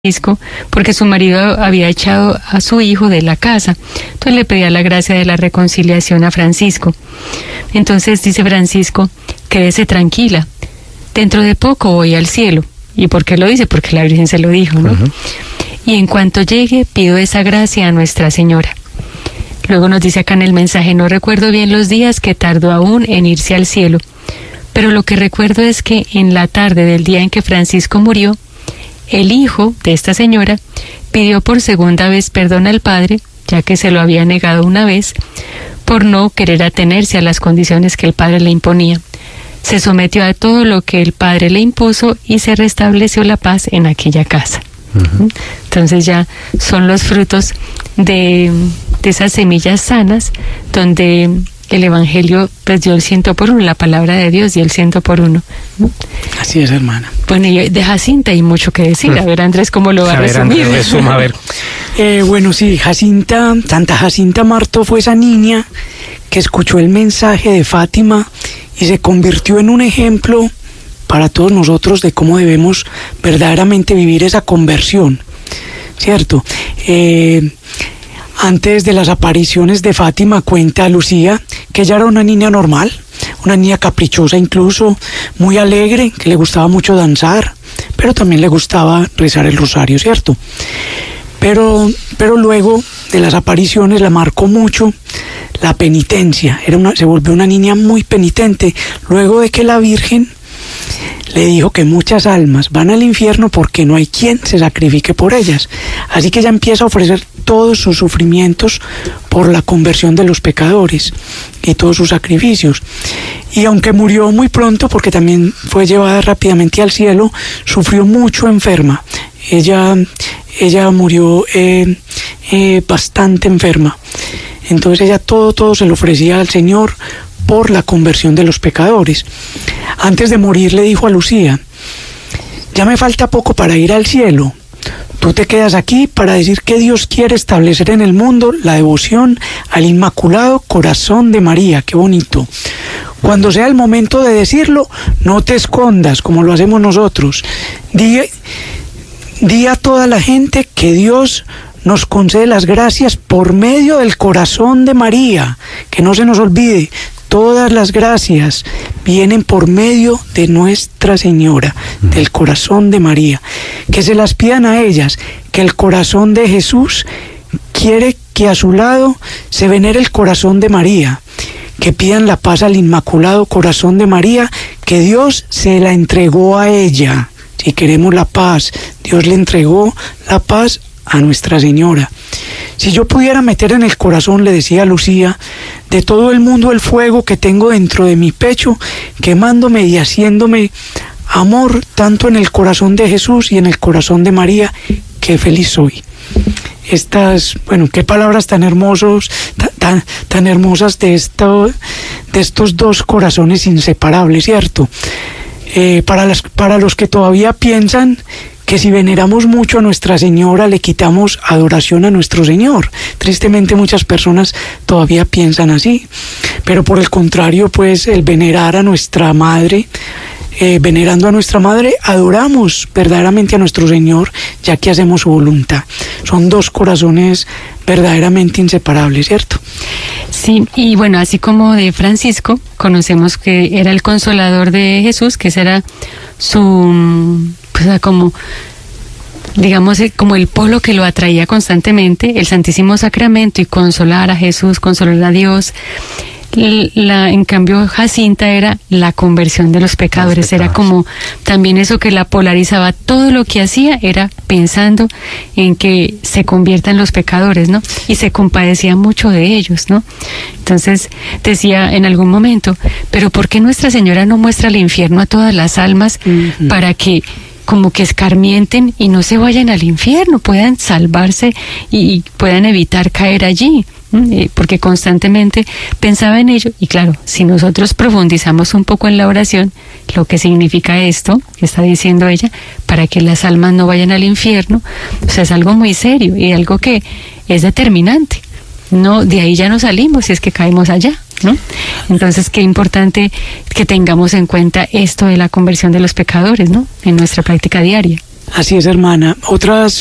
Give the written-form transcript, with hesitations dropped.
Francisco porque su marido había echado a su hijo de la casa. Entonces le pedía la gracia de la reconciliación a Francisco. Entonces dice Francisco: quédese tranquila, dentro de poco voy al cielo. ¿Y por qué lo dice? Porque la Virgen se lo dijo, ¿no? Y en cuanto llegue, pido esa gracia a Nuestra Señora. Luego nos dice acá en el mensaje: no recuerdo bien los días que tardó aún en irse al cielo, pero lo que recuerdo es que en la tarde del día en que Francisco murió, el hijo de esta señora pidió por segunda vez perdón al padre, ya que se lo había negado una vez, por no querer atenerse a las condiciones que el padre le imponía. Se sometió a todo lo que el padre le impuso y se restableció la paz en aquella casa. Entonces ya son los frutos de esas semillas sanas, donde el Evangelio pues dio el 100%, la palabra de Dios dio el 100%. Así es, hermana. Bueno, y de Jacinta hay mucho que decir. A ver, Andrés, ¿cómo lo va a resumir? Andrés, resuma, a ver. Bueno, sí, Santa Jacinta Marto fue esa niña que escuchó el mensaje de Fátima y se convirtió en un ejemplo para todos nosotros de cómo debemos verdaderamente vivir esa conversión, ¿cierto? Antes de las apariciones de Fátima, cuenta Lucía que ella era una niña normal, una niña caprichosa incluso, muy alegre, que le gustaba mucho danzar, pero también le gustaba rezar el rosario, ¿cierto? Pero luego de las apariciones la marcó mucho la penitencia. Se volvió una niña muy penitente, luego de que la Virgen le dijo que muchas almas van al infierno porque no hay quien se sacrifique por ellas. Así que ella empieza a ofrecer todos sus sufrimientos por la conversión de los pecadores y todos sus sacrificios. Y aunque murió muy pronto, porque también fue llevada rápidamente al cielo, sufrió mucho enferma. Ella murió bastante enferma. Entonces ella todo se lo ofrecía al Señor por la conversión de los pecadores. Antes de morir le dijo a Lucía: ya me falta poco para ir al cielo. Tú te quedas aquí para decir que Dios quiere establecer en el mundo la devoción al Inmaculado Corazón de María. Qué bonito. Cuando sea el momento de decirlo, no te escondas como lo hacemos nosotros. Di a toda la gente que Dios nos concede las gracias por medio del corazón de María. Que no se nos olvide, todas las gracias vienen por medio de Nuestra Señora, del corazón de María. Que se las pidan a ellas, que el corazón de Jesús quiere que a su lado se venere el corazón de María. Que pidan la paz al Inmaculado Corazón de María, que Dios se la entregó a ella. Si queremos la paz, Dios le entregó la paz a Nuestra Señora. Si yo pudiera meter en el corazón, le decía a Lucía, de todo el mundo el fuego que tengo dentro de mi pecho, quemándome y haciéndome amor tanto en el corazón de Jesús y en el corazón de María, qué feliz soy. Qué palabras tan hermosos, tan hermosas de estos dos corazones inseparables, ¿cierto? Para los que todavía piensan que si veneramos mucho a Nuestra Señora le quitamos adoración a nuestro Señor. Tristemente muchas personas todavía piensan así, pero por el contrario, pues el venerar a nuestra Madre, venerando a nuestra Madre, adoramos verdaderamente a nuestro Señor, ya que hacemos su voluntad. Son dos corazones verdaderamente inseparables, ¿cierto? Sí, y bueno, así como de Francisco, conocemos que era el consolador de Jesús, que ese era su, pues como, digamos, como el polo que lo atraía constantemente, el Santísimo Sacramento y consolar a Jesús, consolar a Dios. En cambio, Jacinta era la conversión de los pecadores. Era como también eso que la polarizaba. Todo lo que hacía era pensando en que se conviertan los pecadores, ¿no? Y se compadecía mucho de ellos, ¿no? Entonces decía en algún momento, pero ¿por qué Nuestra Señora no muestra el infierno a todas las almas para que como que escarmienten y no se vayan al infierno, puedan salvarse y puedan evitar caer allí? Porque constantemente pensaba en ello. Y claro, si nosotros profundizamos un poco en la oración, lo que significa esto que está diciendo ella, para que las almas no vayan al infierno, o sea, es algo muy serio y algo que es determinante. No, de ahí ya no salimos si es que caemos allá, ¿no? Entonces, qué importante que tengamos en cuenta esto de la conversión de los pecadores, ¿no? En nuestra práctica diaria. Así es, hermana. Otras